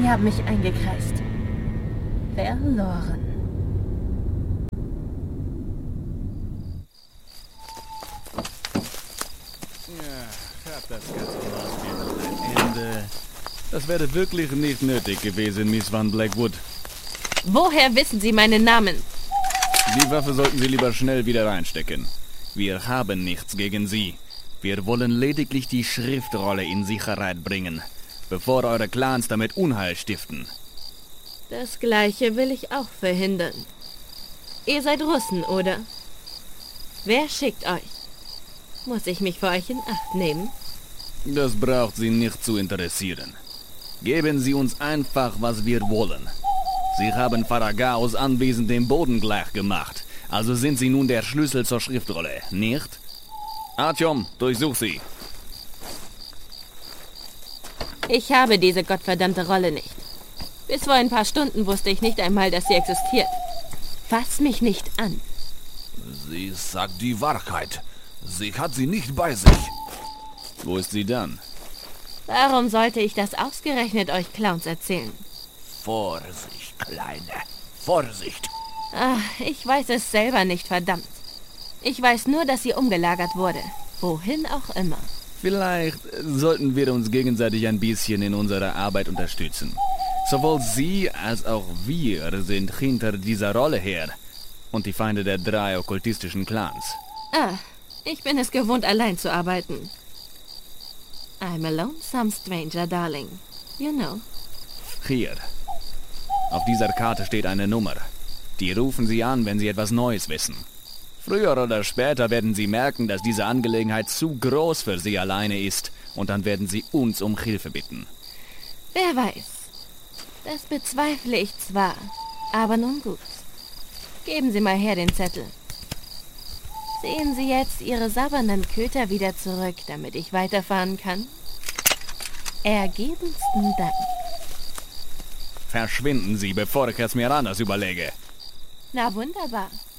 Sie haben mich eingekreist. Verloren. Ja, ich hab das ganze Maß ein Ende. Das wäre wirklich nicht nötig gewesen, Miss Van Blackwood. Woher wissen Sie meinen Namen? Die Waffe sollten Sie lieber schnell wieder reinstecken. Wir haben nichts gegen Sie. Wir wollen lediglich die Schriftrolle in Sicherheit bringen, bevor eure Clans damit Unheil stiften. Das Gleiche will ich auch verhindern. Ihr seid Russen, oder? Wer schickt euch? Muss ich mich für euch in Acht nehmen? Das braucht Sie nicht zu interessieren. Geben Sie uns einfach, was wir wollen. Sie haben Faragaos Anwesen den Boden gleich gemacht. Also sind Sie nun der Schlüssel zur Schriftrolle, nicht? Artyom, durchsuch sie. Ich habe diese gottverdammte Rolle nicht. Bis vor ein paar Stunden wusste ich nicht einmal, dass sie existiert. Fass mich nicht an. Sie sagt die Wahrheit. Sie hat sie nicht bei sich. Wo ist sie dann? Warum sollte ich das ausgerechnet euch Clowns erzählen? Vorsicht, Kleine. Vorsicht. Ach, ich weiß es selber nicht, verdammt. Ich weiß nur, dass sie umgelagert wurde. Wohin auch immer. Vielleicht sollten wir uns gegenseitig ein bisschen in unserer Arbeit unterstützen. Sowohl Sie als auch wir sind hinter dieser Rolle her. Und die Feinde der 3 okkultistischen Clans. Ich bin es gewohnt, allein zu arbeiten. I'm a lonesome stranger, darling. You know. Hier. Auf dieser Karte steht eine Nummer. Die rufen Sie an, wenn Sie etwas Neues wissen. Früher oder später werden Sie merken, dass diese Angelegenheit zu groß für Sie alleine ist. Und dann werden Sie uns um Hilfe bitten. Wer weiß. Das bezweifle ich zwar, aber nun gut. Geben Sie mal her den Zettel. Sehen Sie jetzt Ihre sabbernden Köter wieder zurück, damit ich weiterfahren kann? Ergebensten Dank. Verschwinden Sie, bevor ich es mir anders überlege. Na wunderbar.